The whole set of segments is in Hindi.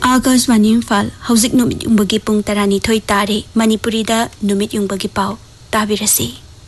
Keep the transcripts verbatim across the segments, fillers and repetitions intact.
आकाशवाणी इम्फाल हौजिक नुमित युंबगी पुंग तरानी थोई तारे मणिपुरीदा नुमित युंबगी पाव ताबिरसी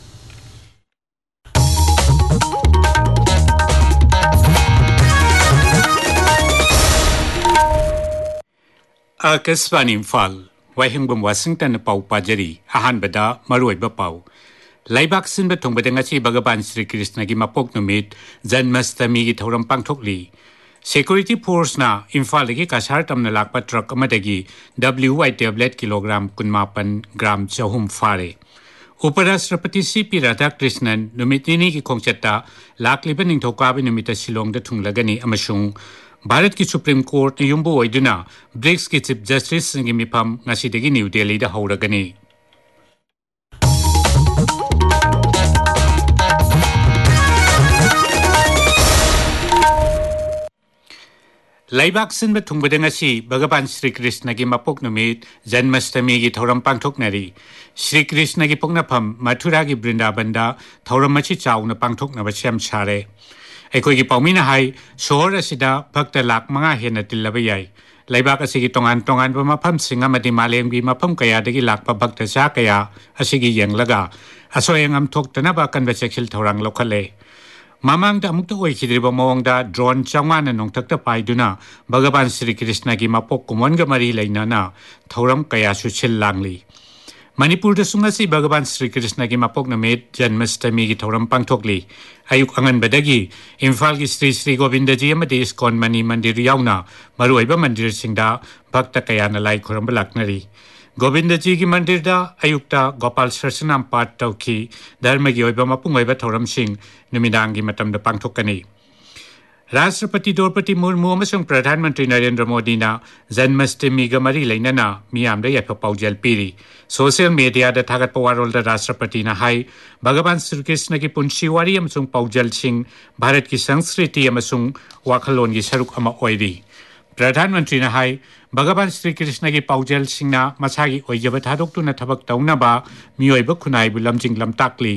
आकाशवाणी इम्फाल वाहिंगबम वाशिंगटन पाव पाजरी अहानबदा मरुइबा पाव लाइबाक सिनबा थोंबदा ngasi भगवान श्री कृष्ण की मपोक नुमित जन्माष्टमी की थौरम पांगथोकली Security Force na Imphal ki kasar tamna lakpa truck amadagi W Y tablet kilogram kunmapan gram chahum fare. Uparashtrapati C P Radhakrishnan numitini ki khongchatta lakliban ningthokkabi numita Shillong da thunglagani amasung Bharat ki Supreme Court na yumbu oiduna BRICS ki Chief Justice ngi mifam ngasidagi New Delhi da hauragani. Laibak sin bathungbada ngasi Bhagavan Shri Krishna ki mapok numit Janmashtami ki thoram pangthoknari Shri Krishna ki poknapham Mathura ki Vrindavan da thoram machi chawna pangthoknaba sem chare Aikoi ki paumina hai sohor asida bhakta lak manga hena tillaba yai Laibak asigi tongan tongan ba mapham singa madi malengbi mapham kaya dagi lakpa bhakta cha kaya asigi yenglaga asoyangam thoktana ba kanba cheksil thorang lokhale Mamang da amukta oi khidriba mawang da drone changwana nongtakta paiduna Bhagavan Shri Krishna ki mapok kumonga mari lainana thoram kaya su chil langli Manipur da sungasi Bhagavan Shri Krishna ki mapok namit Janmashtami ki thoram pangthokli ayuk angan badagi Imphal ki Sri Sri Govinda ji amadi Iskon Mani Mandir yauna maruaiba mandir singda bhakta kaya na lai khuram laknari Govinda ji ki mandir da ayukta Gopal Sarsanam Pat Tauki Dharma gi oiba mapung oiba thoram sing numidang gi matam da pangthokani Rashtrapati Draupadi Murmu amasung Pradhan Mantri Narendra Modi na Janmashtami ga mari lainana miyam da yafa paujal piri Social media da thagat pawarol da Rashtrapati na hai Bhagavan Shri Krishna ki punshi wari amasung paujal sing Bharat ki sanskriti amasung wakhalon gi saruk ama oiri Pradhan Mantri na hai Bhagavan Shri Krishna ki paujal singna masagi oijaba thadoktu na thabak taunaba miyoiba khunai bu lamjing lamtakli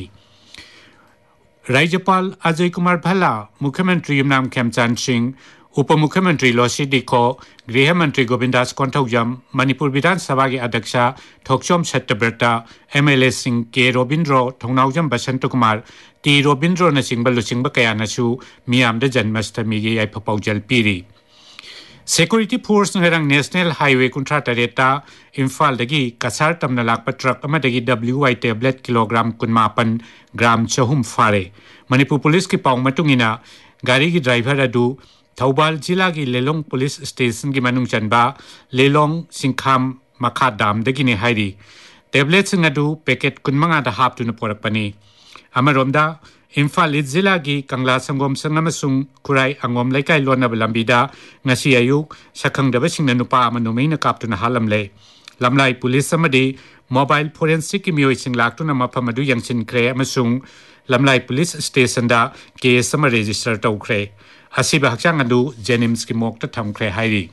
Rajyapal Ajay Kumar Bhalla Mukhyamantri Yumnam Khemchan Singh Upamukhyamantri Losi Dikho Griha Mantri Govindas Konthaujam Manipur Vidhan Sabha ki Adhyaksha Thokchom Sattabrata M L A Singh K Robindro Thongnaujam Basanta Kumar T Robindro na singba lusingba kaya nasu miyam da Janmashtami gi ai papaujal piri Security Force ngarang National Highway kuntra tareta Imphal dagi kasar tamna lakpa truck amadagi W Y tablet kilogram kunmapan gram chahum fare Manipur Police ki paung matungina gari ki driver adu Thaubal jila ki Lelong Police Station ki manung chanba Lelong Singkham Makha Dam dagi ne hairi tablet sing adu packet kunmanga da hap tu na porakpani amaromda Imphal Jila ki Kangla Sangom Sangamasung Kurai Angom Laikai Lona Balambida ngasi ayuk sakhang daba singna nupa amanumay na kaptu na halamle Lamlai Police Samadi Mobile Forensic Miyoi Sing Laktu na mapamadu yang sinkre amasung Lamlai Police Station da case sama register tawkre Asiba hakchang adu Jenims ki mokta thamkre hairi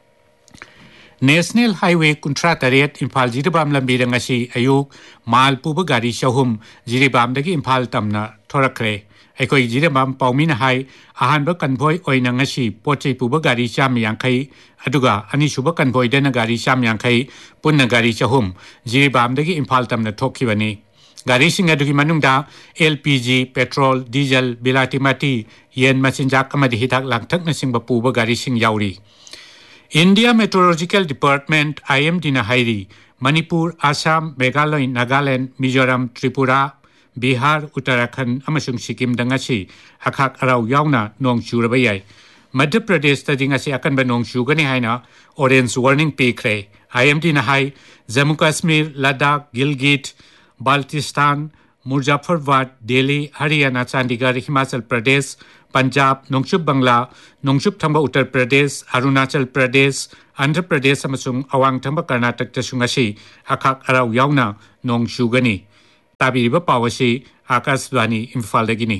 National Highway kuntra taret Imphal jiribam lambida ngasi ayuk mal puba gari shahum jiribam dagi Imphal tamna thorakre aikoi jiribam paumina hai ahanba kanboi oina ngasi pochei puba gari cham yankai aduga ani suba kanboi dena gari cham yankai punna gari chahum jiribam dagi Imphal tamna thokkibani gari singa dugi manungda L P G petrol diesel bilati mati yen machinjak amadi hitak langthak na singba puba gari sing yauri India Meteorological Department I M D na hairi Manipur Assam Meghalaya Nagaland Mizoram Tripura Bihar Uttarakhand amasung Sikkim dangasi akhak arau yauna nong churaba yai Madhya Pradesh ta dingasi akan ba nong chugani haina orange warning pikre I M D na hai Jammu Kashmir Ladakh Gilgit Baltistan Muzaffarabad Delhi Haryana Chandigarh Himachal Pradesh Punjab Nongchup Bangla Nongchup Thamba Uttar Pradesh Arunachal Pradesh Andhra Pradesh amasung awang thamba Karnataka tasungasi akhak arau yauna nong chugani tabiriba pawasi Akashvani Imphal dagini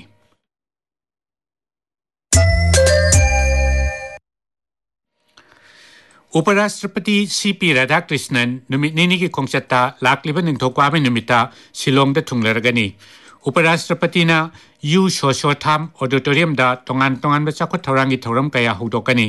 Uparashtrapati C P Radhakrishnan numit nini ki khongchatta lakliba ningthokwa numita Shillong da thunglaragani Uparashtrapati na U Shoshotham Auditorium da tongan tongan ba chakot thorangi thoram kaya hudokani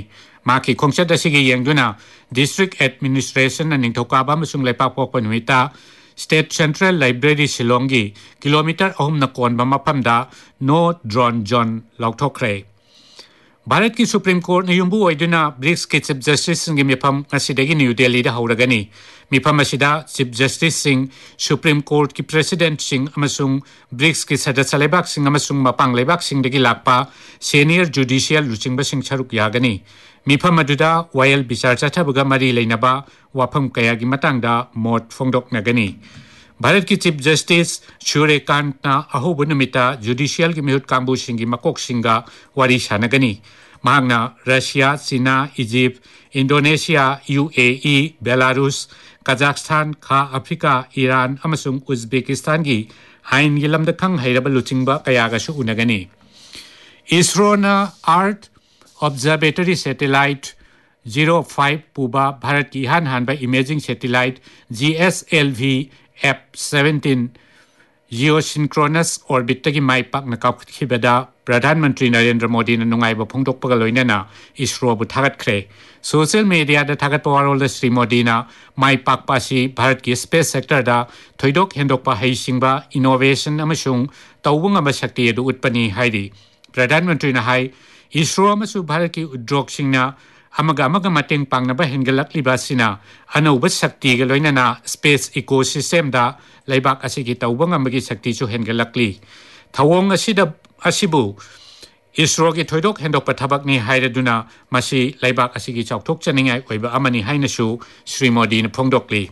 माकी खोंगचत असिगी येंगदुना district administration न निंगथौकाबा अमसुंग लेपाक पोकपा नुमिता स्टेट सेंट्रल लाइब्रेरी शिलोंगी किलोमीटर अहुम न कोनबा मफमदा नो ड्रोन जोन लौथोखरे भारत की सुप्रीम कोर्ट ने युम्बु ओइदुना ब्रिक्स के chief justice Singh मिफम असिदगी new Delhi दा हौरगनी मिफम असिदा chief justice Singh supreme court की प्रेसिडेंट सिंह अमसुंग ब्रिक्स की सदस्य लेबाक सिंह अमसुंग मपांग लेबाक Singh दगी Lakpa senior judicial लुचिंगबा Singh छरुक यागनी मिफम अदुदा vial बिचार चथबगा मरी लेनबा वाफम कयागी मतंगदा मोट फोंगदोकनगनी भारत की चीफ जस्टिस सूर्यकांत ना अहोब नुमिता जुडिशियल की मिहुत कांबू सिंगी मकोक सिंगा वारी सानगनी महांगना रशिया चीना Egypt Indonesia UAE Belarus Kazakhstan खा अफ्रीका ईरान अमसुंग उज्बेकिस्तान की हाइन गिलम दखंग हैरब लुचिंगबा कयागासु उनगनी इसरो ना आर्थ observatory satellite zero five पुबा Bharat की हान हानबा imaging satellite GSLV F seventeen geosynchronous orbit की माई पाकना काउखिबदा प्रधानमंत्री नरेंद्र मोदी ने नुंगाइबा फोंदोकपगा लोइनना इसरो बु थागतख्रे सोशल मीडिया दा थागतपा वारोल श्री मोदी ना माई पाकपासी भारत की स्पेस सेक्टर दा थोइदोक हेंदोकपा हैसिंगबा इनोवेशन अमसुंग तौबुंग अमा शक्ति अदु उत्पन्नि हाइरि प्रधानमंत्री ना हाई इसरो अमसु भारत की उद्योग सिंगना अमगा अमगा मतंग पांगनबा हेंगलक्लिबा सिना अनौब शक्ति गे लोइनना स्पेस इकोसिस्टम दा लेबाक असिगी तौबंग अमगी शक्ति सु हेंगलक्ली थवोंग असिदा असिबु इसरो की थोइदोक हेंदोक पथबकनी हाइरदुना मसी लेबाक असिगी चौथोक चनिंगाय ओइबा अमनि हाइनसु श्री मोदी न फोंगदोकली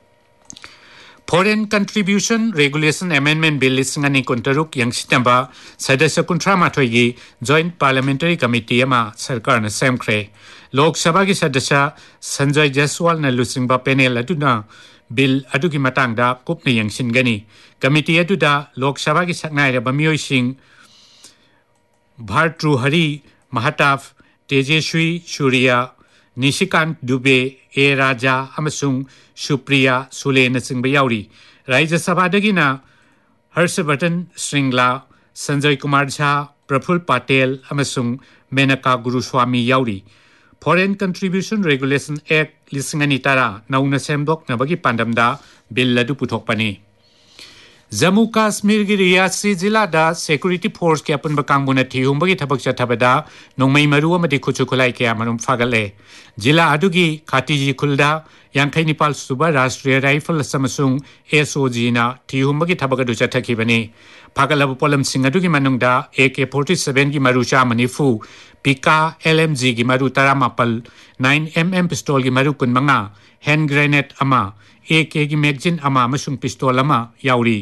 Foreign Contribution Regulation Amendment Bill लिसिंगनी कुंतरुक यंगसितंबा सदस्य कुंट्रा माथोगी Joint Parliamentary Committee अमा सरकार न सेमख्रे लोक सभा की सदस्य संजय जायसवाल न लुसिंगबा पैनल अदुना बिल अदुगी मतंगदा कुपने यंगसिनगनी कमिटी अदुदा लोक सभा की सकनायरबा मियोइसिंग भारतृहरि महताब तेजस्वी सूर्या निशिकांत दुबे ए राजा अमसुंग सुप्रिया सुले नसिंग याउरी राज्य सभा दगिना Harshvardhan Shringla Sanjay Kumar Jha Praful Patel अमसुंग Maneka Guruswamy याउरी foreign contribution regulation act लिसिंगनी तारा नौना सेमदोक नबगी पांडमदा बिल अदु पुथोकपनी जम्मू काश्मीर की रियासी जिला दा सिक्योरिटी फोर्स के अपन बकांगबुना थिहुंबगी थबक चथबदा नोंमै मरु अमदि खुचु खुलाई के अमरुम फागले जिला अदुगी खातीजी खुलदा यांखै निपाल सुबा राष्ट्रीय राइफल समसुंग एसओजी ना थिहुंबगी थबक अदु चथखिबनी फागलब पोलम सिंह अदुगी मनुंगदा ए के फोर्टी सेवन की मरु चामनिफु पिका एलएमजी की मरु तरामापल नाइन एमएम पिस्तौल की मरु कुनमंगा हैंड ग्रेनेड अमा ए के की मैगजीन अमा मसुंग पिस्तौल अमा याउरी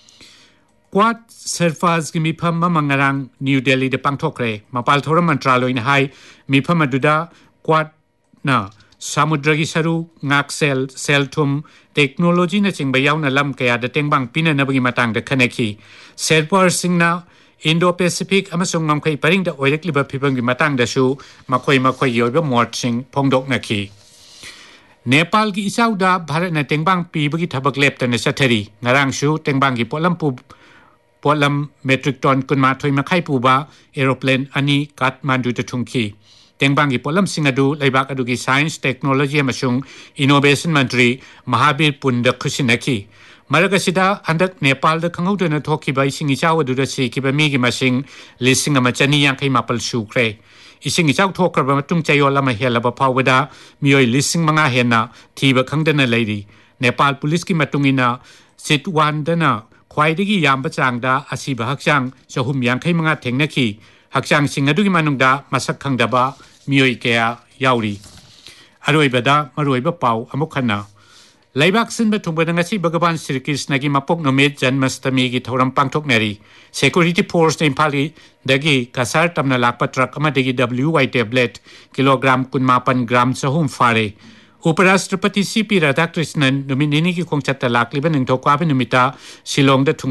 क्वाड सरफाज की मिफम मंगरांग न्यू दिल्ली दे पांगथोखरे मपाल थोरम मंत्रालय ने हाई मिफम अदुदा क्वाड ना समुद्र की सरू ngaksel selthum technology na chingba yauna lam kaya da tengbang pina nabagi matang da khaneki serpar singna indo pacific amasung ngamkhai paring da oirekli ba phibang gi matang da su makhoi makhoi yoba mort sing phongdok nakhi Nepal की इसाउदा भारत न तेंगबांग पीबगी थबक लेप्तन सथरी ngarang su tengbang gi polam pu polam metric ton kunma thoi makhai puba aeroplane ani Kathmandu ta thungki tengbang gi polam singadu leibak adu gi science technology amasung innovation mantri Mahabir Punda Khusinaki Maragasida andak Nepal da khangudana thoki bai singi chaw adu da si ki ba mi gi masing lising ama chani yang khai mapal su kre ising ichau thokraba matung chayola ma helaba phawada mioi lising manga hena thiba khangdana leiri Nepal police ki matungina Sitwan dana khwaidagi yamba changda asiba hakchang chahum yankhai manga thengnaki hakchang sing adugi manungda masak khangdaba mioi kaya yauri aroibada maroiba pau amukhana Laibak sinba thungbada ngasi Bhagavan Sri Krishna ki mapok nomit Janmashtami ki thoram pangthoknari security force ne Imphal dagi kasar tamna lakpa truck amadagi W Y tablet kilogram kunmapan gram chahum fare Uparashtrapati C P Radhakrishnan nominini ki khongchatta lakliba ningthokwa numita Shillong da